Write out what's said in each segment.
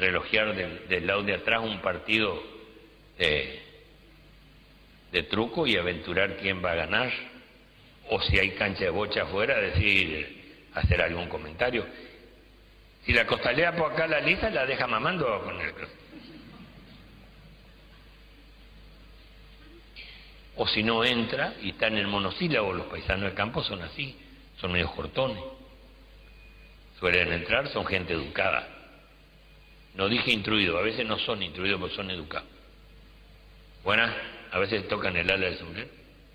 relojear del lado de atrás un partido de truco y aventurar quién va a ganar, o si hay cancha de bocha afuera, hacer algún comentario. Si la costalea por acá la lisa, la deja mamando con el... O si no entra y está en el monosílabo, los paisanos del campo son así, son medios cortones. Suelen entrar, son gente educada. No dije instruido, a veces no son instruidos, pero son educados. Buenas, a veces tocan el ala del sombrero.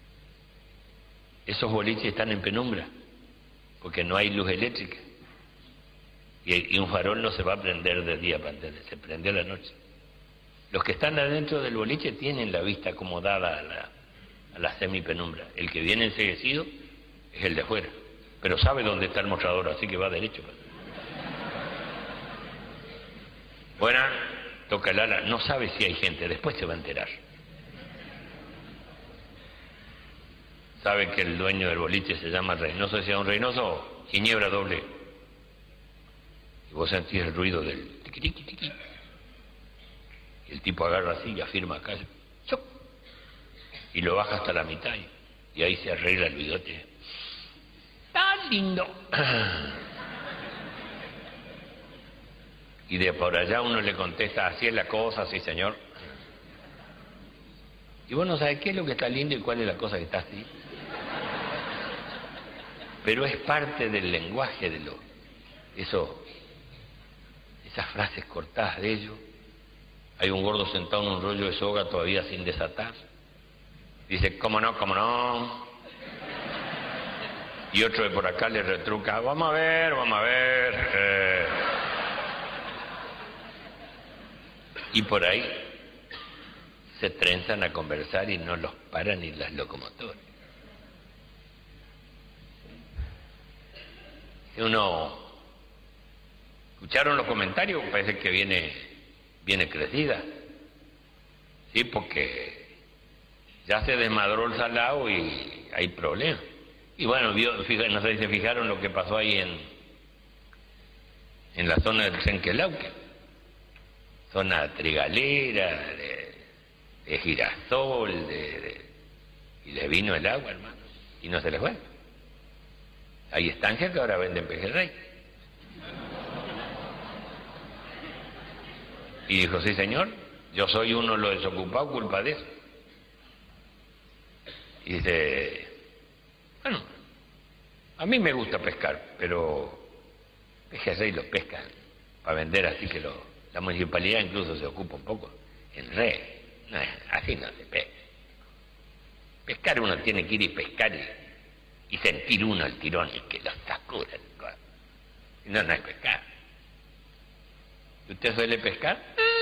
Esos boliches están en penumbra, porque no hay luz eléctrica. Y un farol no se va a prender de día, se prende a la noche. Los que están adentro del boliche tienen la vista acomodada a la semipenumbra. El que viene enceguecido es el de afuera, pero sabe dónde está el mostrador, así que va derecho. Buena, toca el ala, no sabe si hay gente, después se va a enterar. Sabe que el dueño del boliche se llama Reynoso, decía don Reynoso, Ginebra doble. Y vos sentís el ruido del tiqui tiqui tiqui. Y el tipo agarra así y afirma acá, ¡chup! Y lo baja hasta la mitad y ahí se arregla el bigote. ¡Tan lindo! Y de por allá uno le contesta, así es la cosa, sí señor. Y vos no sabés qué es lo que está lindo y cuál es la cosa que está así. Pero es parte del lenguaje de esas frases cortadas de ellos. Hay un gordo sentado en un rollo de soga todavía sin desatar. Dice, ¿cómo no, cómo no? Y otro de por acá le retruca, vamos a ver, vamos a ver. Y por ahí se trenzan a conversar y no los paran ni las locomotoras. ¿Escucharon los comentarios? Parece que viene crecida. Sí, porque ya se desmadró el salado y hay problemas. Y bueno, no sé si se fijaron lo que pasó ahí en la zona del Trenquelauque. Zona trigalera, de girasol, y le vino el agua, hermano, y no se les fue. Hay estancias que ahora venden pejerrey. Y dijo, sí señor, yo soy uno de los desocupados, culpa de eso. Y dice, bueno, a mí me gusta pescar, pero pejerrey lo pescan para vender, así que la municipalidad incluso se ocupa un poco en red. No, así no se pesca. Pescar uno tiene que ir y pescar y sentir uno el tirón y que lo sacura. No es pescar. ¿Usted suele pescar?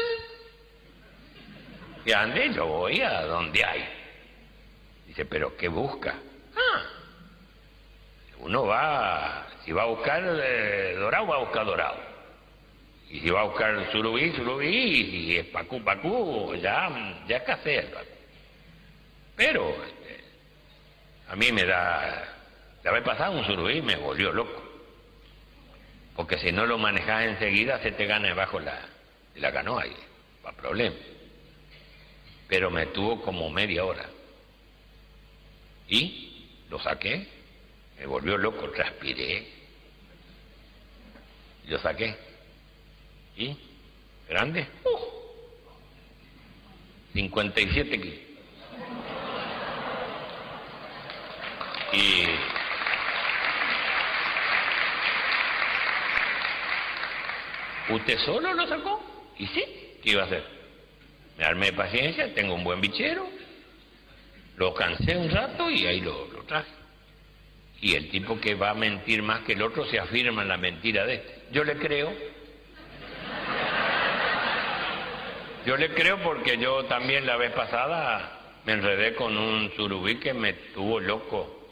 ¿Y a dónde? Yo voy a donde hay. Dice, ¿pero qué busca? Uno va, si va a buscar dorado, va a buscar dorado. Y si va a buscar surubí, y si es pacú, ya casé el pacú. Pero a mí me da... La vez pasada un surubí me volvió loco. Porque si no lo manejas enseguida, se te gana debajo la canoa y va problema. Pero me tuvo como media hora. Y lo saqué, me volvió loco, transpiré. Y lo saqué. ¿Y? ¿Grande? 57 kilos. Y... ¿Usted solo lo sacó? Y sí, ¿qué iba a hacer? Me armé de paciencia, tengo un buen bichero, lo cansé un rato y ahí lo traje. Y el tipo que va a mentir más que el otro se afirma en la mentira de este. Yo le creo. Yo le creo porque yo también la vez pasada me enredé con un surubí que me tuvo loco.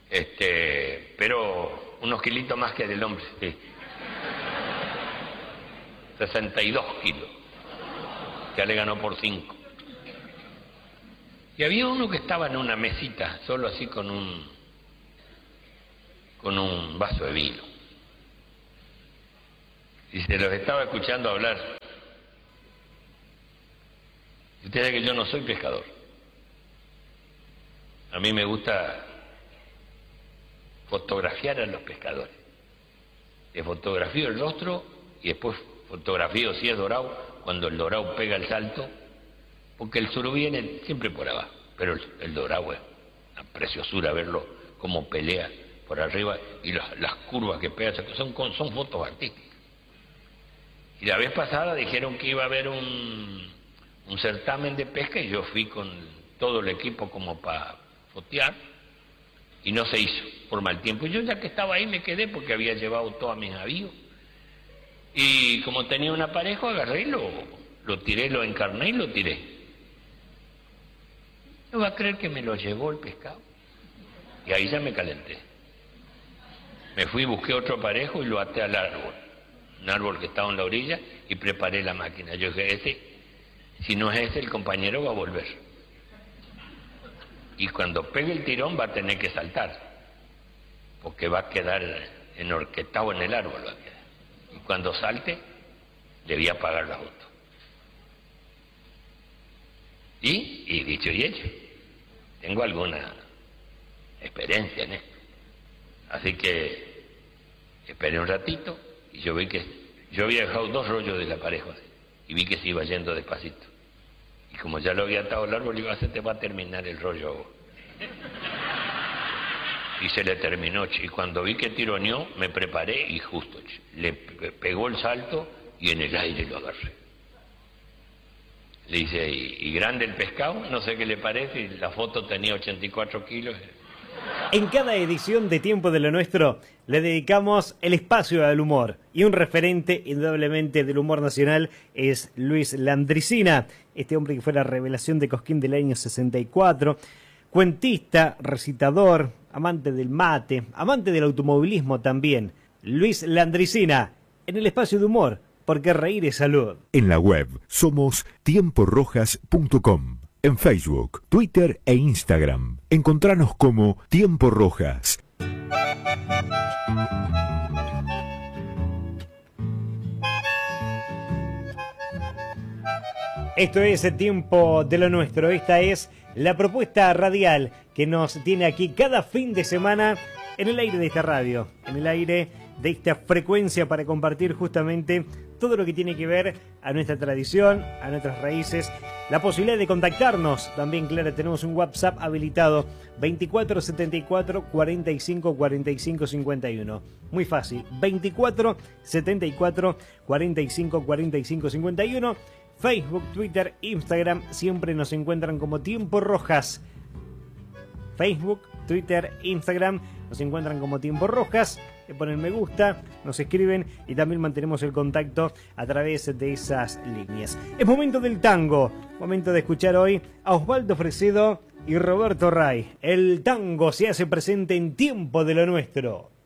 Pero unos kilitos más que del hombre, sí. 62 kilos. Ya le ganó por 5. Y había uno que estaba en una mesita, solo así con un vaso de vino. Y se los estaba escuchando hablar. Usted sabe que yo no soy pescador. A mí me gusta fotografiar a los pescadores. Le fotografío el rostro y después fotografío, si es dorado, cuando el dorado pega el salto, porque el surubí viene siempre por abajo, pero el dorado es una preciosura verlo cómo pelea por arriba y las curvas que pega, son fotos artísticas. Y la vez pasada dijeron que iba a haber un certamen de pesca y yo fui con todo el equipo como para fotear y no se hizo por mal tiempo. Y yo ya que estaba ahí me quedé porque había llevado todos mis navíos y como tenía un aparejo agarré y lo tiré, lo encarné y lo tiré. ¿No va a creer que me lo llevó el pescado? Y ahí ya me calenté. Me fui, busqué otro aparejo y lo até al árbol. Un árbol que estaba en la orilla y preparé la máquina. Yo dije, si no es ese, el compañero va a volver. Y cuando pegue el tirón va a tener que saltar, porque va a quedar enhorquetado en el árbol. Va a quedar. Y cuando salte, le voy a pagar la auto. Y dicho y hecho, tengo alguna experiencia en esto. Así que esperé un ratito y yo vi que yo había dejado 2 rollos del aparejo y vi que se iba yendo despacito. Y como ya lo había atado al árbol, iba a se te va a terminar el rollo. Y se le terminó, y cuando vi que tironeó, me preparé y justo le pegó el salto y en el aire lo agarré. Le dice, ¿y grande el pescado? No sé qué le parece, y la foto tenía 84 kilos. En cada edición de Tiempo de lo Nuestro le dedicamos el espacio al humor y un referente indudablemente del humor nacional es Luis Landricina, este hombre que fue la revelación de Cosquín del año 64, cuentista, recitador, amante del mate, amante del automovilismo también. Luis Landricina, en el espacio de humor, porque reír es salud. En la web somos tiemporojas.com. En Facebook, Twitter e Instagram. Encontranos como Tiempo Rojas. Esto es el Tiempo de lo Nuestro. Esta es la propuesta radial que nos tiene aquí cada fin de semana en el aire de esta radio, en el aire de esta frecuencia para compartir justamente todo lo que tiene que ver a nuestra tradición, a nuestras raíces, la posibilidad de contactarnos. También, claro, tenemos un WhatsApp habilitado 2474 45 45 51. Muy fácil, 2474 45 45 51. Facebook, Twitter, Instagram, siempre nos encuentran como Tiempo Rojas. Facebook, Twitter, Instagram, nos encuentran como Tiempo Rojas, le ponen me gusta, nos escriben y también mantenemos el contacto a través de esas líneas. Es momento del tango, momento de escuchar hoy a Osvaldo Fresedo y Roberto Ray. El tango se hace presente en Tiempo de lo Nuestro.